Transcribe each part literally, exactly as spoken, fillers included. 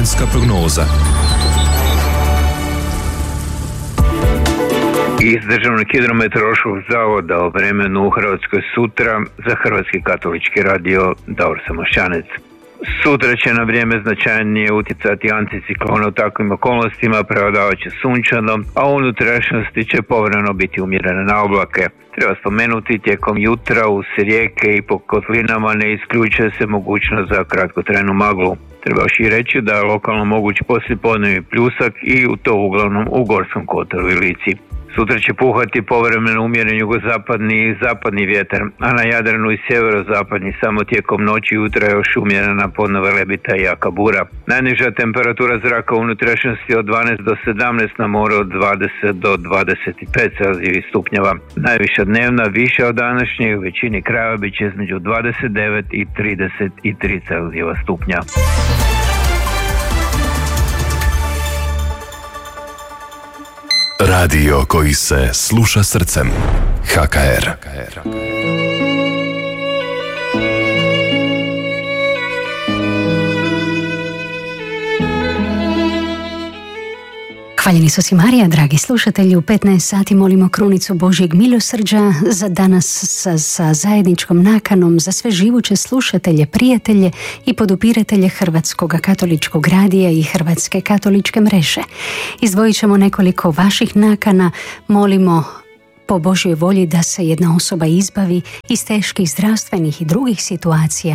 Vremenska prognoza. Iz Državnog hidrometeorološkog zavoda o vremenu u Hrvatskoj sutra za Hrvatski katolički radio Davor Samošćanec. Sutra će na vrijeme značajnije utjecati anticiklon u takvim okolnostima, prevladavat će sunčano, a u unutrašnjosti će povremeno biti umjerene na oblake. Treba spomenuti, tijekom jutra uz rijeke i po kotlinama ne isključuje se mogućnost za kratkotrajnu maglu. Treba još i reći da je lokalno moguć poslijepodnevni pljusak i u to uglavnom u Gorskom kotaru i Lici. Sutra će puhati povremeno umjeren jugozapadni i zapadni vjetar, a na Jadranu i sjeverozapadni samo tijekom noći i jutra još umjerena podno velebita i jaka bura. Najniža temperatura zraka u unutrašnjosti od dvanaest do sedamnaest, na moru od dvadeset do dvadeset pet celzijevih stupnjeva. Najviša dnevna, viša od današnje, u većini krajeva bit će između dvadeset devet i trideset tri celzijeva stupnja. Radio koji se sluša srcem. H K R. Hvaljeni su si Marija, dragi slušatelji, u petnaest sati molimo krunicu Božjeg milosrđa za danas sa, sa zajedničkom nakanom za sve živuće slušatelje, prijatelje i podupiratelje Hrvatskog katoličkog radija i Hrvatske katoličke mreže. Izdvojit ćemo nekoliko vaših nakana, molimo po Božjoj volji da se jedna osoba izbavi iz teških zdravstvenih i drugih situacija.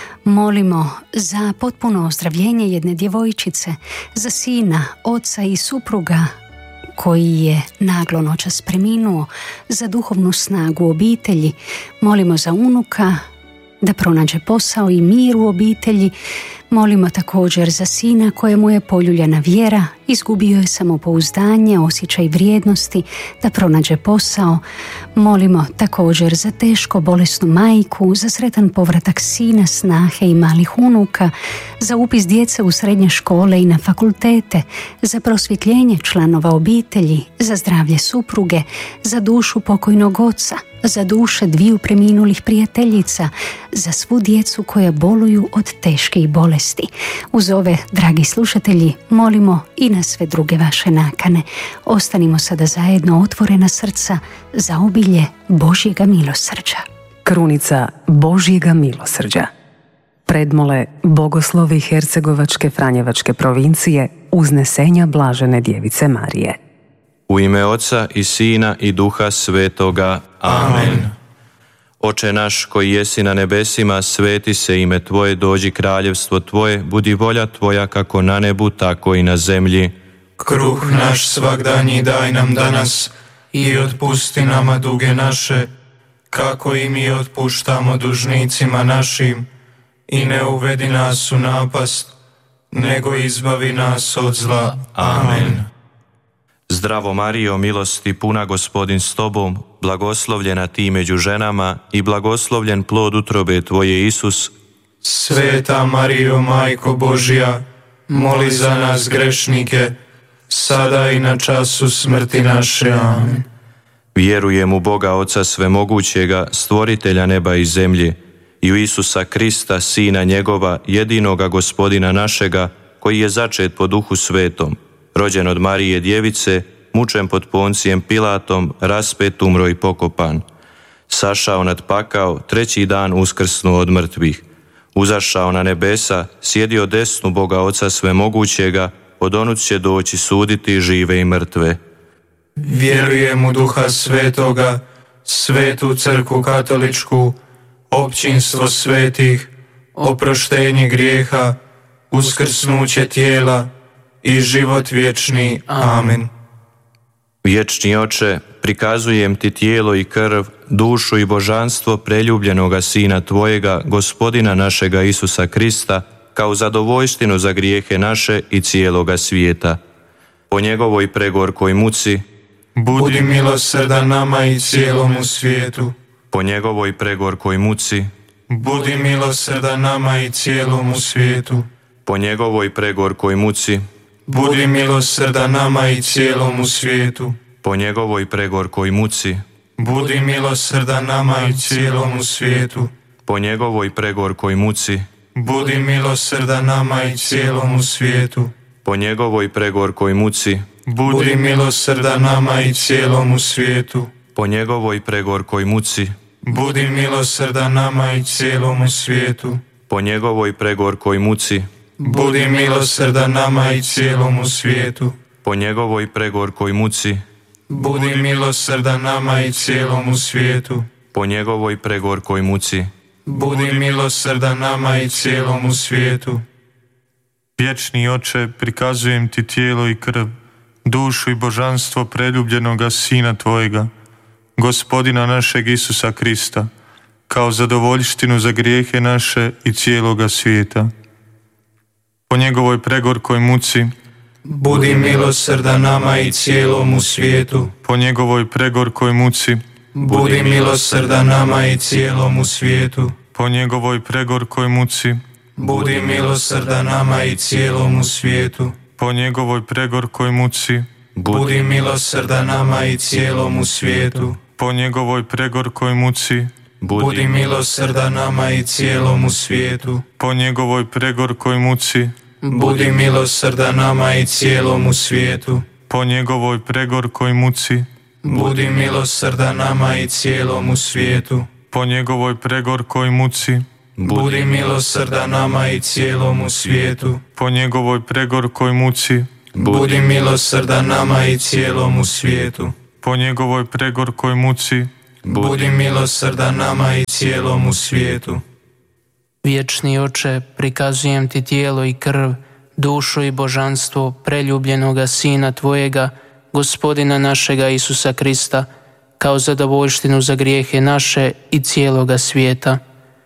Molimo za potpuno ozdravljenje jedne djevojčice, za sina, oca i supruga koji je naglo noćas preminuo, za duhovnu snagu obitelji. Molimo za unuka da pronađe posao i mir u obitelji. Molimo također za sina kojemu je poljuljana vjera, izgubio je samopouzdanje, osjećaj vrijednosti, da pronađe posao. Molimo također za teško bolesnu majku, za sretan povratak sina, snahe i malih unuka, za upis djece u srednje škole i na fakultete, za prosvjetljenje članova obitelji, za zdravlje supruge, za dušu pokojnog oca, za duše dviju preminulih prijateljica, za svu djecu koja boluju od teških bolesti. Uz ove, dragi slušatelji, molimo i na sve druge vaše nakane. Ostanimo sada zajedno, otvorena srca za obilje Božjega milosrđa. Krunica Božjega milosrđa. Predmole bogoslovi Hercegovačke Franjevačke provincije uznesenja Blažene Djevice Marije. U ime Oca i Sina i Duha Svetoga. Amen. Oče naš koji jesi na nebesima, sveti se ime Tvoje, dođi kraljevstvo Tvoje, budi volja Tvoja kako na nebu, tako i na zemlji. Kruh naš svagdanji daj nam danas i otpusti nama duge naše, kako i mi otpuštamo dužnicima našim, i ne uvedi nas u napast, nego izbavi nas od zla. Amen. Zdravo Marijo, milosti puna, Gospodin s Tobom, blagoslovljena Ti među ženama i blagoslovljen plod utrobe Tvoje, Isus. Sveta Marijo, Majko Božja, moli za nas grešnike, sada i na času smrti naše. Amen. Vjerujem u Boga Oca Svemogućega, stvoritelja neba i zemlje, i u Isusa Krista, Sina njegova, jedinoga Gospodina našega, koji je začet po Duhu Svetom, rođen od Marije Djevice, mučen pod Poncijem Pilatom, raspet, umro i pokopan. Sašao nad pakao, treći dan uskrsnuo od mrtvih. Uzašao na nebesa, sjedio desnu Boga Oca Svemogućega, odonut će doći suditi žive i mrtve. Vjerujem u Duha Svetoga, Svetu Crkvu Katoličku, općinstvo svetih, oproštenje grijeha, uskrsnuće tijela i život vječni. Amen. Vječni Oče, prikazujem Ti tijelo i krv, dušu i božanstvo preljubljenoga Sina Tvojega, Gospodina našega Isusa Krista, kao zadovoljštinu za grijehe naše i cijeloga svijeta. Po njegovoj pregorkoj muci, budi milosrdan nama i cijelomu svijetu. Po njegovoj pregorkoj muci, budi milosrdan nama i cijelomu svijetu. Po njegovoj pregorkoj muci, budi milosrdan nama i cijelomu svijetu. Po njegovoj pregorkoj muci, budi milosrdan nama i cijelomu svijetu. Po njegovoj pregorkoj muci, budi milosrdan nama i cijelomu svijetu. Po njegovoj pregorkoj muci, budi milosrdan nama i cijelomu svijetu. po njegovoj pregorkoj muci, budi milosrdan nama i cijelomu svijetu. po njegovoj pregorkoj muci, budi milosrdan nama i cijelomu svijetu. po njegovoj pregorkoj muci, budi milosrdan nama i cijelomu svijetu. po njegovoj pregorkoj muci, budi milosrdan nama i cijelomu svijetu. Vječni Oče, prikazujem ti tijelo i krv, dušu i božanstvo preljubljenoga Sina Tvojega, Gospodina našeg Isusa Krista, kao zadovoljštinu za grijehe naše i cijeloga svijeta. Po njegovoj pregorkoj muci, budi milosrdan nama i cijelomu svijetu. po njegovoj pregorkoj muci, budi milosrdan nama i cijelomu svijetu. po njegovoj pregorkoj muci, budi milosrdan nama i cijelomu svijetu. po njegovoj pregorkoj muci, budi milosrdan nama i cijelomu svijetu. po njegovoj pregorkoj muci, budi milosrdan nama i cijelomu svijetu. po njegovoj pregorkoj muci, budi milosrdan nama i cijelomu svijetu. po njegovoj pregorkoj muci, budi milosrdan nama i cijelomu svijetu. po njegovoj pregorkoj muci, budi milosrdan nama i cijelomu svijetu. po njegovoj pregorkoj muci, budi milosrdan nama i cijelomu svijetu. po njegovoj pregorkoj muci, budi milosrdan nama i cijelomu svijetu. Vječni Oče, prikazujem ti tijelo i krv, dušu i božanstvo preljubljenoga Sina Tvojega, Gospodina našega Isusa Krista, kao zadovoljštinu za grijehe naše i cijeloga svijeta.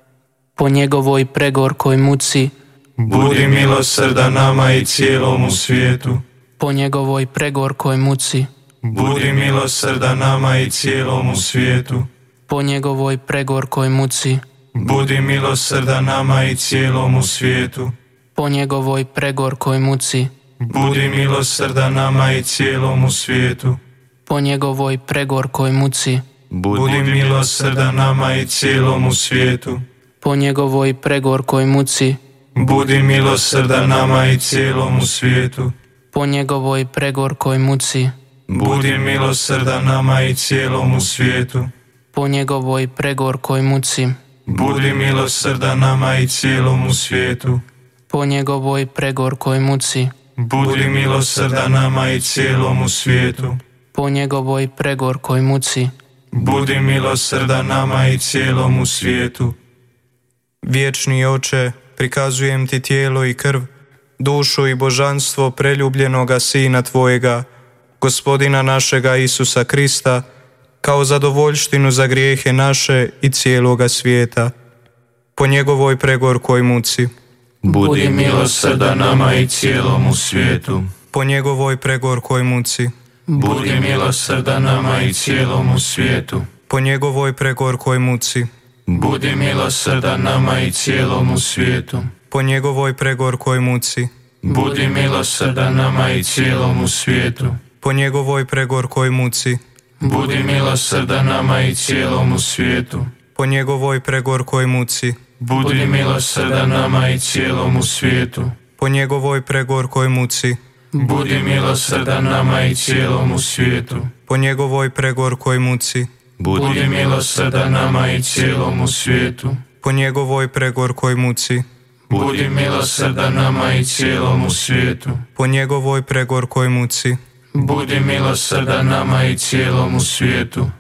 Po njegovoj pregorkoj muci, budi milosrdan nama i cijelomu svijetu. po njegovoj pregorkoj muci, budi milosrdan nama i cijelomu svijetu. po njegovoj pregorkoj muci, budi milosrdan nama i cijelomu svijetu. po njegovoj pregorkoj muci, budi milosrdan nama i cijelomu svijetu. po njegovoj pregorkoj muci, budi milosrdan nama i cijelomu svijetu. po njegovoj pregorkoj muci, budi milosrdan nama i cijelomu svijetu. po njegovoj pregorkoj muci, budi milosrdan nama i cijelomu svijetu. po njegovoj pregorkoj muci, budi milosrdan nama i cijelomu svijetu. po njegovoj pregorkoj muci, budi milosrdan nama i cijelomu svijetu. po njegovoj pregorkoj muci, budi milosrdan nama i cijelomu svijetu. Vječni Oče, prikazujem ti tijelo i krv, dušu i božanstvo preljubljenoga Sina Tvojega, Gospodina našega Isusa Krista, kao zadovoljštinu za grijehe naše i cijeloga svijeta. Po njegovoj pregorkoj muci, budi milosrdan nama i cijelomu svijetu. Po njegovoj pregorkoj muci, budi milosrdan nama i cijelomu svijetu. po njegovoj pregorkoj muci, Budi milosrdan nama i cijelomu svijetu. Po njegovoj pregorkoj muci. Budi milosrdan nama i cijelomu svijetu. Po njegovoj pregorkoj muci. Budi milosrdan nama i cijelomu svijetu. Po njegovoj pregorkoj muci. Budi milosrdan nama i cijelomu svijetu. Po njegovoj pregorkoj muci. Budi milosrdan nama i cijelomu svijetu. Po njegovoj pregorkoj muci. Budi milosrdan nama i cijelomu svijetu. Po njegovoj pregorkoj muci. Budi milosrdan nama i cijelomu svijetu. Po njegovoj pregorkoj muci. Budi milosrdan nama i cijelomu svijetu.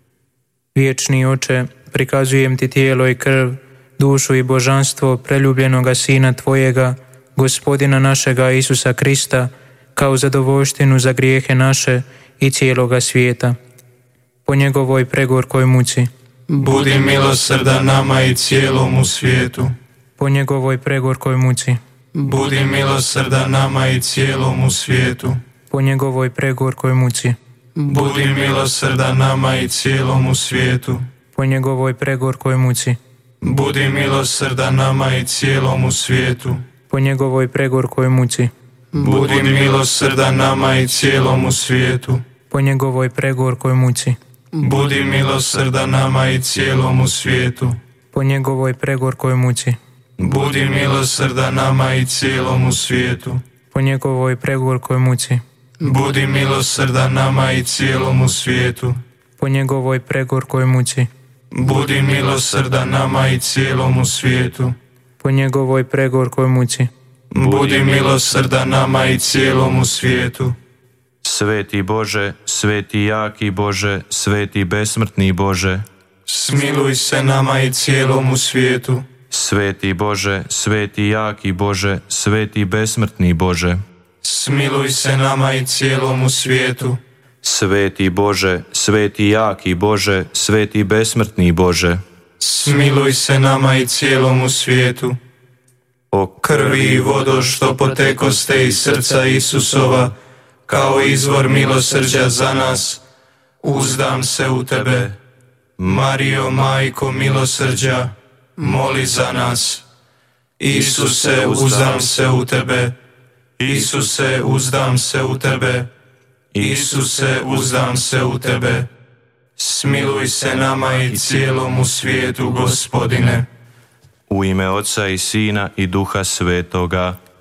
Vječni Oče, prikazujem ti tijelo i krv, dušu i božanstvo preljubljenoga Sina Tvojega, Gospodina našega Isusa Krista, kao zadovoljštinu za grijehe naše i cijeloga svijeta. Po njegovoj pregorkoj muci. Budi milosrdan nama i cijelomu svijetu. Po njegovoj pregorkoj muci. Budi milosrdan nama i cijelomu svijetu. Po njegovoj pregorkoj muci. Budi milosrdan nama i cijelomu svijetu. Po njegovoj pregorkoj muci. Budi milosrdan nama i cijelomu svijetu. Po njegovoj pregorkoj muci. Budi milosrdan nama i cijelomu svijetu. Po njegovoj pregorkoj muci. Budi milosrdan nama i cijelomu svijetu. Po njegovoj pregorkoj muci. Budi milosrdan nama i cijelomu svijetu. Po njegovoj pregorkoj muci. Budi milosrdan nama i cijelomu svijetu. Po njegovoj pregorkoj muci. Budi milosrdan nama i cijelomu svijetu. Po njegovoj pregorkoj muci. Budi milosrdan nama i cijelomu svijetu. Sveti Bože, sveti jaki Bože, sveti besmrtni Bože, smiluj se nama i cijelomu svijetu. Sveti Bože, sveti jaki Bože, sveti besmrtni Bože, smiluj se nama i cijelomu svijetu. Sveti Bože, sveti jaki Bože, sveti besmrtni Bože, smiluj se nama i cijelomu svijetu. O krvi i vodo što potekoste iz srca Isusova, kao izvor milosrđa za nas, uzdam se u tebe. Marijo, majko milosrđa, moli za nas. Isuse, uzdam se u tebe. Isuse, uzdam se u tebe. Isuse, uzdam se u tebe. Smiluj se nama i cijelomu svijetu, Gospodine. U ime Oca i Sina i Duha Svetoga.